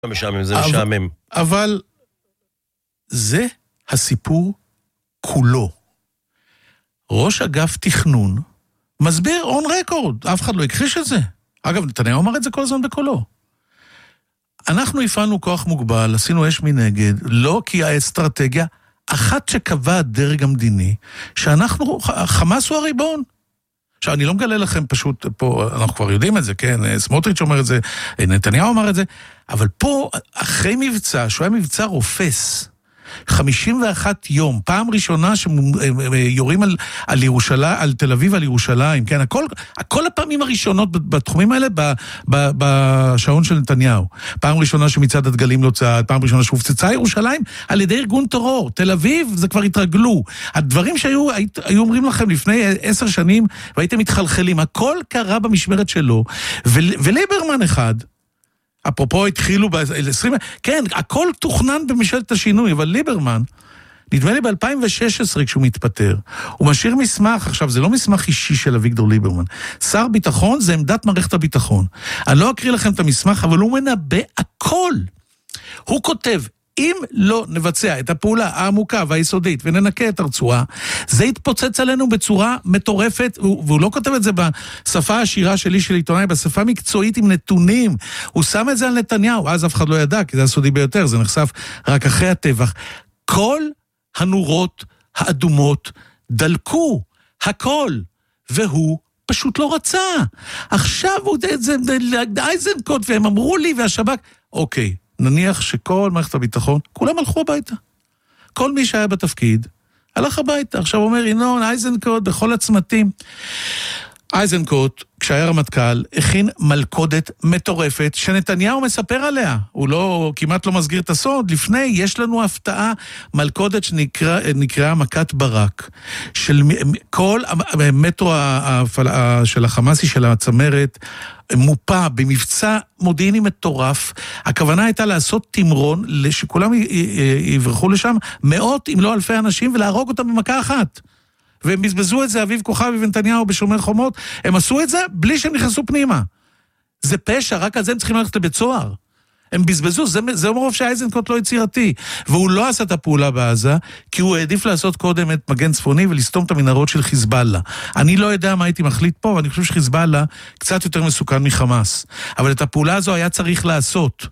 משעמם, זה משעמם. אבל זה הסיפור כולו. ראש אגף תכנון מסביר און רקורד, אף אחד לא הכחיש את זה. אגב, נתניהו אמר את זה כל הזמן בקולו. אנחנו הפעלנו כוח מוגבל, עשינו אש מנגד, לא כי האסטרטגיה, אחת שקבע הדרג המדיני, שאנחנו, חמאס הוא הריבון. עכשיו, אני לא מגלה לכם פשוט, פה אנחנו כבר יודעים את זה, כן, סמוטריץ' אומר את זה, נתניהו אומר את זה, אבל פה, אחרי מבצע, שהוא היה מבצע רופס, 51 יום, פעם ראשונה שיורים על ירושלים, על תל אביב, על ירושלים, כן, הכל הפעמים הראשונות בתחומים האלה, בשעון של נתניהו. פעם ראשונה שמצעד הדגלים לא צעד, פעם ראשונה שהופצצה ירושלים על ידי ארגון טרור. תל אביב, זה כבר התרגלו. הדברים שהיו אומרים לכם לפני 10 שנים, והייתם מתחלחלים, הכל קרה במשמרת שלו, וליברמן אחד, אפרופו התחילו ב-20... כן, הכל תוכנן בממשלת השינוי, אבל ליברמן, נדמה לי ב-2016 כשהוא מתפטר, הוא משאיר מסמך, עכשיו זה לא מסמך אישי של אביגדור ליברמן, שר ביטחון זה עמדת מערכת הביטחון. אני לא אקריא לכם את המסמך, אבל הוא מנבא הכל. הוא כותב, אם לא נבצע את הפעולה העמוקה והיסודית וננקה את הרצועה, זה יתפוצץ עלינו בצורה מטורפת, והוא לא כותב את זה בשפה העשירה שלי של עיתונאי, בשפה מקצועית עם נתונים, הוא שם את זה על נתניהו, אז אף אחד לא ידע, כי זה הסודי ביותר, זה נחשף רק אחרי הטבח. כל הנורות האדומות דלקו, הכל, והוא פשוט לא רצה. עכשיו הוא אייזנקוט, והם אמרו לי, והשב"כ, אוקיי, נניח שכל מערכת הביטחון, כולם הלכו הביתה. כל מי שהיה בתפקיד, הלך הביתה. עכשיו אומר, ינון, אייזנקוט בכל הצמתים. אייזנקוט, כשהיה רמטכ"ל, הכין מלכודת מטורפת, שנתניהו מספר עליה. הוא לא, כמעט לא מסגיר את הסוד. לפני, יש לנו הפתעה, מלכודת שנקראה מכת ברק, של כל המטרו של החמאסי של הצמרת, מופה במבצע מודיעיני מטורף. הכוונה הייתה לעשות תמרון, שכולם יברחו לשם, מאות אם לא אלפי אנשים, ולהרוג אותם במכה אחת. והם בזבזו את זה, אביב כוכבי ונתניהו בשומר חומות, הם עשו את זה בלי שהם נכנסו פנימה. זה פשע, רק על זה הם צריכים ללכת לבית סוהר. הם בזבזו, זה אומר שהאייזנקוט לא יצירתי. והוא לא עשה את הפעולה בעזה, כי הוא העדיף לעשות קודם את מגן צפוני, ולסתום את המנהרות של חיזבאללה. אני לא יודע מה הייתי מחליט פה, ואני חושב שחיזבאללה קצת יותר מסוכן מחמאס. אבל את הפעולה הזו היה צריך לעשות.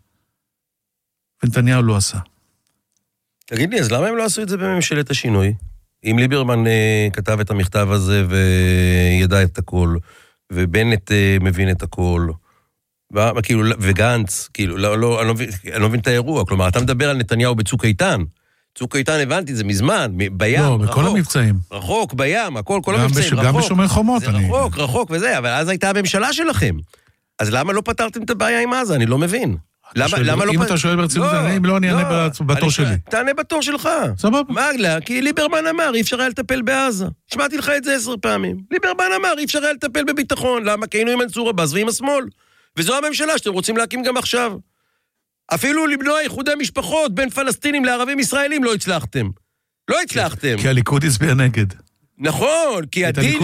ונתניהו לא עשה. תגיד לי, אז למה הם לא עשו את זה בממשלת השינוי? אם ליברמן כתב את המכתב הזה וידע את הכל, ובנט מבין את הכל, כאילו, וגנץ, כאילו, אני לא מבין את האירוע, כלומר, אתה מדבר על נתניהו בצוק איתן, צוק איתן הבנתי, זה מזמן, בים, לא, בכל המבצעים. רחוק, בים, כל המבצעים, רחוק. גם בשומר חומות. זה רחוק וזה, אבל אז הייתה הממשלה שלכם. אז למה לא פתרתם את הבעיה עם עזה? אני לא מבין. אם אתה שואל ברצינות, אם לא, אני אענה בתור שלי. תענה בתור שלך. סבבה. מה, כי ליברמן אמר, אי אפשר היה לטפל בעזה. שמעתי לך את זה 10 פעמים. ליברמן אמר, אי אפשר היה לטפל בביטחון. למה? כי היינו עם מנסור עבאס ועם השמאל. וזו הממשלה שאתם רוצים להקים גם עכשיו. אפילו למנוע איחודי משפחות בין פלסטינים לערבים ישראלים לא הצלחתם. לא הצלחתם. כי הליכוד הצביע נגד. נכון, כי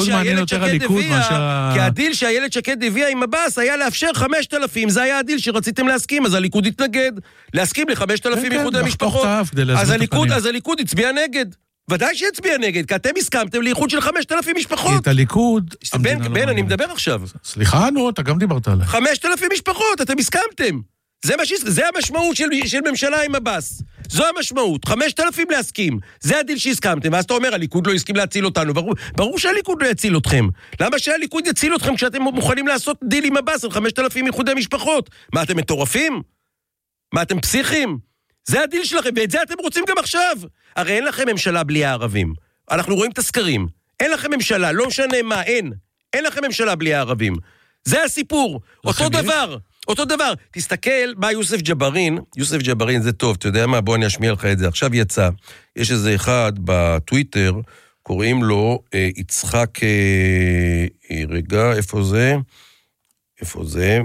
הדיל שהילד שקד הביאה עם הבאס היה לאפשר 5,000, זה היה הדיל שרציתם להסכים, אז הליכוד התנגד, להסכים ל5,000 איחודי משפחות, אז הליכוד הצביע נגד, ודאי שהצביע נגד, כי אתם הסכמתם לאיחוד של 5,000 משפחות. כי את הליכוד... בן, אני מדבר עכשיו. סליחה, נו, אתה גם דיברת עליי. 5,000 משפחות, אתם הסכמתם. זה המשמעות של ממשלה עם הבאס. זו המשמעות, 5,000 להסכים. זה הדיל שהסכמתם, ואז אתה אומר, הליכוד לא הסכים להציל אותנו. ברור שהליכוד לא יציל אתכם. למה שהליכוד יציל אתכם כשאתם מוכנים לעשות דיל עם הבאס על 5,000 איחודי משפחות? מה, אתם מטורפים? מה, אתם פסיכים? זה הדיל שלכם, ואת זה אתם רוצים גם עכשיו. הרי אין לכם ממשלה בלי הערבים. אנחנו רואים את הסקרים. אין לכם ממשלה, לא משנה מה, אין לכם ממשלה בלי הערבים. זה הסיפור. אותו דבר, תסתכל מה יוסף ג'בארין זה טוב, אתה יודע מה, בוא אני אשמיע לך את זה, עכשיו יצא, יש איזה אחד בטוויטר, קוראים לו יצחק, רגע, איפה זה,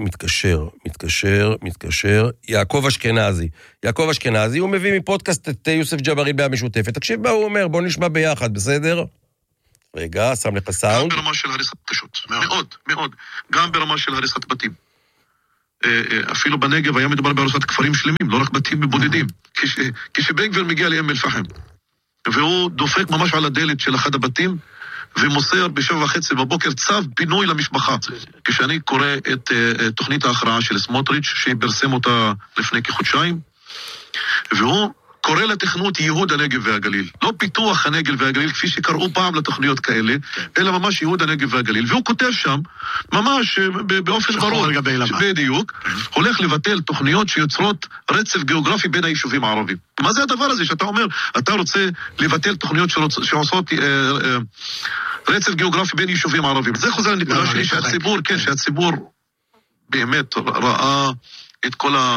מתקשר, יעקב אשכנזי, הוא מביא מפודקאסט את יוסף ג'בארין בהמשותפת, תקשיב מה הוא אומר, בוא נשמע ביחד, בסדר? רגע, שם לך סאונד. גם ברמה של הריסת פשוט, מאוד, גם ברמה של הריסת בתים. אפילו בנגב היה מדובר בהריסת כפרים שלמים, לא רק בתים מבודדים. כשבן גביר מגיע לאום אל-פחם, והוא דופק ממש על הדלת של אחד הבתים, ומוסר ב7:30 בבוקר צו פינוי למשפחה. כשאני קורא את תוכנית ההכרעה של סמוטריץ', שפרסם אותה לפני כחודשיים, והוא קורא לתכנות ייהוד הנגב והגליל. לא פיתוח הנגב והגליל, כפי שקראו פעם לתוכניות כאלה, אלא ממש ייהוד הנגב והגליל. והוא כותב שם, ממש באופן ברור, בדיוק, הולך לבטל תוכניות שיוצרות רצף גיאוגרפי בין היישובים הערבים. מה זה הדבר הזה שאתה אומר, אתה רוצה לבטל תוכניות שעושות רצף גיאוגרפי בין יישובים ערבים? זה חוזר לנקודה שלי שהציבור באמת ראה את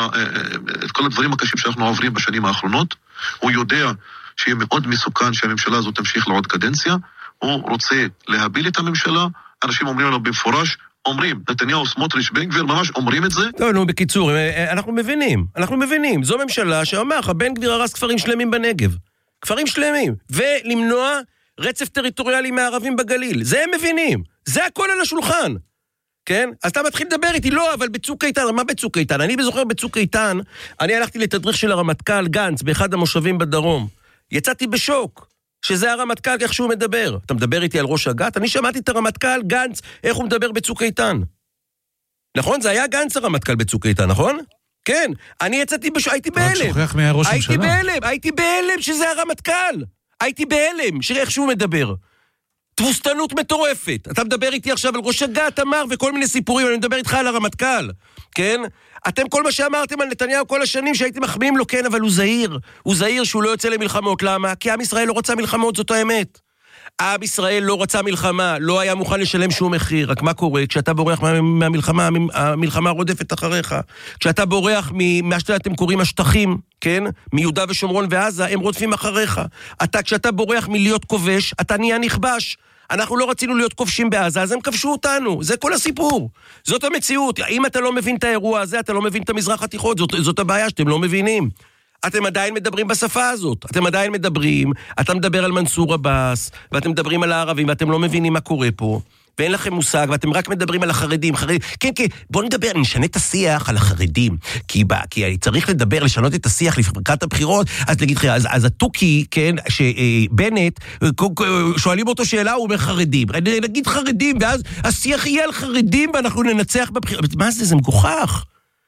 כל הדברים הקשים שאנחנו עוברים בשנים האחרונות. הוא יודע שיהיה מאוד מסוכן שהממשלה הזאת תמשיך לעוד קדנציה. הוא רוצה להביל את הממשלה. אנשים אומרים לנו במפורש, נתניהו, סמוטריץ', בן גביר, ממש אומרים את זה. לא, בקיצור, אנחנו מבינים. זו ממשלה שאומר לך, בן גביר הרס כפרים שלמים בנגב. כפרים שלמים. ולמנוע רצף טריטוריאלי מהערבים בגליל. זה הם מבינים. זה הכל על השולחן. כן? אז אתה מתחיל לדבר איתי, לא, אבל בצוק איתן, מה בצוק איתן? אני זוכר בצוק איתן, אני הלכתי לתדריך של הרמטכ"ל גנץ, באחד המושבים בדרום. יצאתי בשוק, שזה הרמטכ"ל איך שהוא מדבר. אתה מדבר איתי על ראש אג"ת? אני שמעתי את הרמטכ"ל גנץ, איך הוא מדבר בצוק איתן. נכון? זה היה גנץ הרמטכ"ל בצוק איתן, נכון? כן. אני יצאתי הייתי בהלם. הייתי בהלם שזה הרמטכ"ל. הייתי בהלם, שאיך שהוא מדבר. תבוסתנות מטורפת. אתה מדבר איתי עכשיו על ראש אג"ת, אמר, וכל מיני סיפורים, אני מדבר איתך על הרמטכ"ל, כן? אתם כל מה שאמרתם על נתניהו כל השנים שהייתם מחמיאים לו, כן, אבל הוא זהיר. הוא זהיר שהוא לא יוצא למלחמות. למה? כי עם ישראל לא רצה מלחמות, זאת האמת. עם ישראל לא רצה מלחמה, לא היה מוכן לשלם שום מחיר. רק מה קורה? כשאתה בורח מהמלחמה, המלחמה רודפת אחריך. כשאתה בורח ממה שאתם קוראים השטחים, כן? מיהודה ושומרון ועזה, הם רודפים אחריך. כשאתה בורח מלהיות כובש, אתה נהיה נכבש. אנחנו לא רצינו להיות כובשים בעזה, אז הם כבשו אותנו. זה כל הסיפור. זאת המציאות. אם אתה לא מבין את האירוע הזה, אתה לא מבין את המזרח התיכון. זאת הבעיה שאתם לא מבינים. אתם עדיין מדברים בשפה הזאת. אתה מדבר על מנסור עבאס, ואתם מדברים על הערבים, ואתם לא מבינים מה קורה פה. ואין לכם מושג, ואתם רק מדברים על החרדים. כן, בואו נשנה את השיח על החרדים. כי צריך לשנות את השיח לפרקת הבחירות, אז להגיד, אז התוקי, כן, שבנט, שואלים אותו שאלה, הוא אומר חרדים. נגיד חרדים, ואז השיח יהיה על חרדים, ואנחנו ננצח בבחירות. מה זה? זה מגוחך.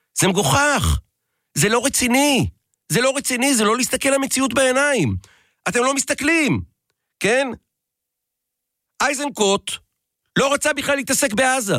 זה לא רציני. זה לא להסתכל למציאות בעיניים. אתם לא מסתכלים, כן? אייזנקוט לא רצה בכלל להתעסק בעזה.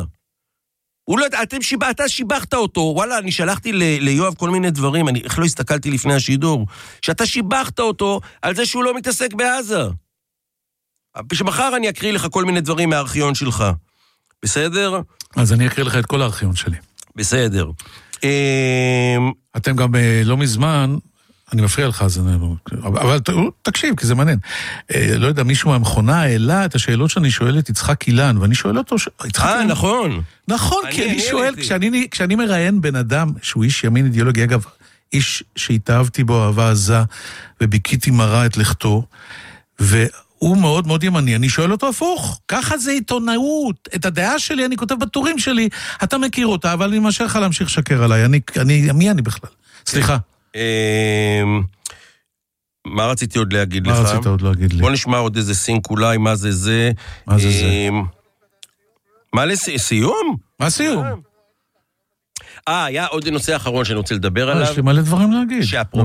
אתה שיבחת אותו, וואלה, אני שלחתי ליואב כל מיני דברים, איך לא הסתכלתי לפני השידור, שאתה שיבחת אותו על זה שהוא לא מתעסק בעזה. שמחר אני אקריא לך כל מיני דברים מהארכיון שלך. בסדר? אז אני אקריא לך את כל הארכיון שלי. בסדר. אתם גם לא מזמן, אני מפריע לך, אבל תקשיב, כי זה מעניין. לא יודע, מישהו מהמכונה העלה את השאלות שאני שואל את יצחק אילן, ואני שואל אותו... נכון. נכון, כי אני שואל, כשאני מראיין בן אדם, שהוא איש ימין אידיאולוגי, אגב, איש שהתאהבתי בו אהבה עזה, וביקיתי מראה את לכתו, והוא מאוד מאוד ימני, אני שואל אותו הפוך, ככה זה עיתונאות, את הדעה שלי אני כותב בטורים שלי, אתה מכיר אותה, אבל אני משאיר לך להמשיך שקר עליי, מי אני בכלל? סליחה. מה רציתי עוד להגיד לך? מה רצית עוד להגיד לי? בוא נשמע עוד איזה סינק אולי, מה זה זה? מה זה זה? מה לסיום? מה סיום? היה עוד נושא אחרון שאני רוצה לדבר עליו. יש לי מלא דברים להגיד.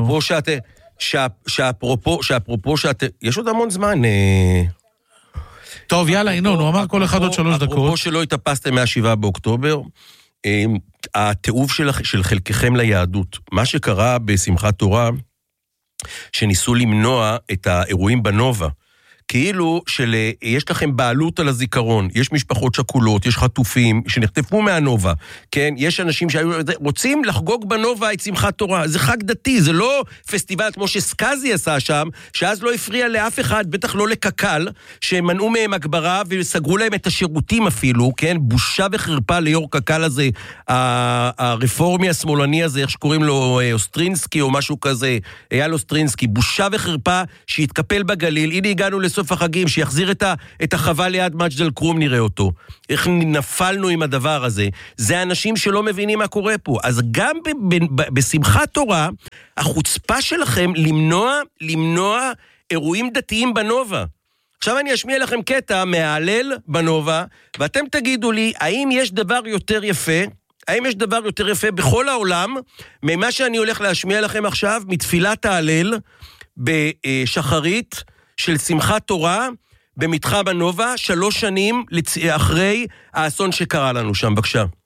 שאפרופו יש עוד המון זמן. טוב, יאללה, ינון, הוא אמר כל אחד עוד 3 דקות. אפרופו שלא התאפסתם מה7 באוקטובר, התיעוב של חלקכם ליהדות, מה שקרה בשמחת תורה, שניסו למנוע את האירועים בנובה, כאילו שיש לכם בעלות על הזיכרון, יש משפחות שכולות, יש חטופים שנחטפו מהנובה, כן? יש אנשים רוצים לחגוג בנובה את שמחת תורה, זה חג דתי, זה לא פסטיבל כמו שסקאזי עשה שם, שאז לא הפריע לאף אחד, בטח לא לקקל, שמנעו מהם הגברה וסגרו להם את השירותים אפילו, כן? בושה וחרפה ליור קקל הזה, הרפורמי השמאלני הזה, איך שקוראים לו אוסטרינסקי או משהו כזה, אייל אוסטרינסקי, בושה וחרפה שהתקפל בגליל, הנה הגענו לסוף סוף החגים, שיחזיר את החווה ליד מג'דל כרום, נראה אותו. איך נפלנו עם הדבר הזה. זה אנשים שלא מבינים מה קורה פה. אז גם בשמחת תורה, החוצפה שלכם למנוע אירועים דתיים בנובה. עכשיו אני אשמיע לכם קטע מההלל בנובה, ואתם תגידו לי, האם יש דבר יותר יפה בכל העולם, ממה שאני הולך להשמיע לכם עכשיו, מתפילת ההלל בשחרית של שמחת תורה, במתחם הנובה, 3 שנים אחרי האסון שקרה לנו שם. בבקשה.